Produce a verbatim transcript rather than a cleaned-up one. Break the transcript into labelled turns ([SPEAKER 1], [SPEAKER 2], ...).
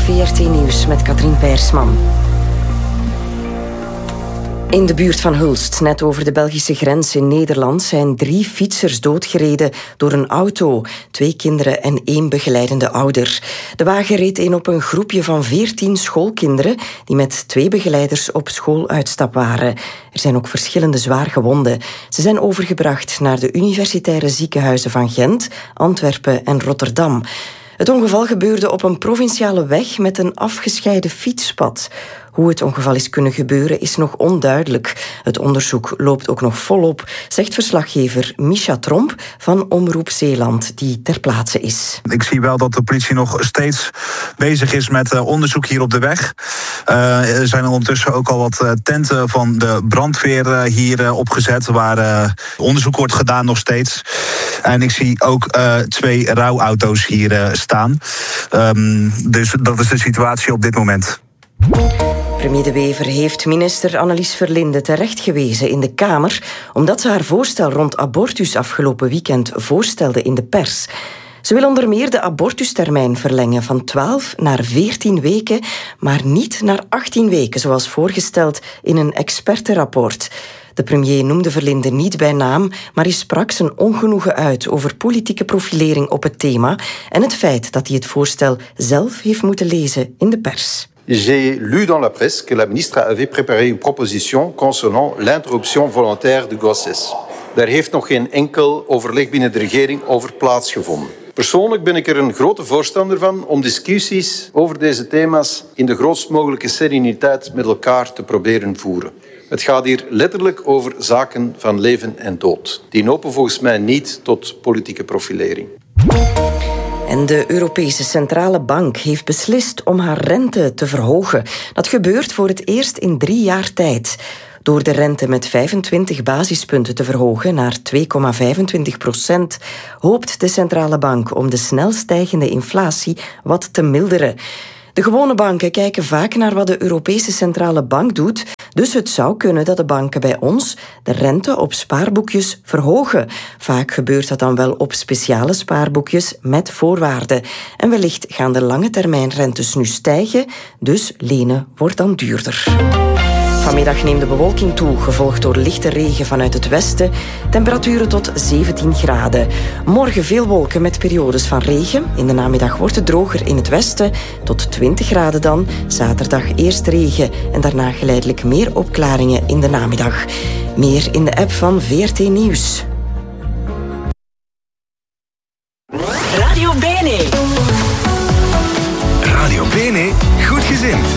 [SPEAKER 1] V R T Nieuws met Katrien Peirsman. In de buurt van Hulst, net over de Belgische grens in Nederland, zijn drie fietsers doodgereden door een auto. Twee kinderen en één begeleidende ouder. De wagen reed in op een groepje van veertien schoolkinderen die met twee begeleiders op schooluitstap waren. Er zijn ook verschillende zwaar gewonden. Ze zijn overgebracht naar de universitaire ziekenhuizen van Gent, Antwerpen en Rotterdam. Het ongeval gebeurde op een provinciale weg met een afgescheiden fietspad. Hoe het ongeval is kunnen gebeuren is nog onduidelijk. Het onderzoek loopt ook nog volop, zegt verslaggever Misha Tromp van Omroep Zeeland, die ter plaatse is.
[SPEAKER 2] Ik zie wel dat de politie nog steeds bezig is met uh, onderzoek hier op de weg. Uh, er zijn ondertussen ook al wat uh, tenten van de brandweer uh, hier uh, opgezet, waar uh, onderzoek wordt gedaan nog steeds. En ik zie ook uh, twee rouwauto's hier uh, staan. Um, dus dat is de situatie op dit moment.
[SPEAKER 1] Premier De Wever heeft minister Annelies Verlinde terechtgewezen in de Kamer, omdat ze haar voorstel rond abortus afgelopen weekend voorstelde in de pers. Ze wil onder meer de abortustermijn verlengen van twaalf naar veertien weken, maar niet naar achttien weken, zoals voorgesteld in een expertenrapport. De premier noemde Verlinde niet bij naam, maar hij sprak zijn ongenoegen uit over politieke profilering op het thema en het feit dat hij het voorstel zelf heeft moeten lezen in de pers.
[SPEAKER 3] J'ai lu dans la presse que la ministre avait préparé une proposition concernant l'interruption volontaire de grossesse. Daar heeft nog geen enkel overleg binnen de regering over plaatsgevonden. Persoonlijk ben ik er een grote voorstander van om discussies over deze thema's in de grootst mogelijke sereniteit met elkaar te proberen voeren. Het gaat hier letterlijk over zaken van leven en dood. Die lopen volgens mij niet tot politieke profilering.
[SPEAKER 1] En de Europese Centrale Bank heeft beslist om haar rente te verhogen. Dat gebeurt voor het eerst in drie jaar tijd. Door de rente met vijfentwintig basispunten te verhogen naar twee komma vijfentwintig procent... hoopt de Centrale Bank om de snel stijgende inflatie wat te milderen. De gewone banken kijken vaak naar wat de Europese Centrale Bank doet, dus het zou kunnen dat de banken bij ons de rente op spaarboekjes verhogen. Vaak gebeurt dat dan wel op speciale spaarboekjes met voorwaarden. En wellicht gaan de lange termijn rentes nu stijgen, dus lenen wordt dan duurder. Vanmiddag neemt de bewolking toe, gevolgd door lichte regen vanuit het westen. Temperaturen tot zeventien graden. Morgen veel wolken met periodes van regen. In de namiddag wordt het droger in het westen, tot twintig graden dan. Zaterdag eerst regen en daarna geleidelijk meer opklaringen in de namiddag. Meer in de app van V R T Nieuws.
[SPEAKER 4] Radio Bene.
[SPEAKER 5] Radio Bene, goed gezind.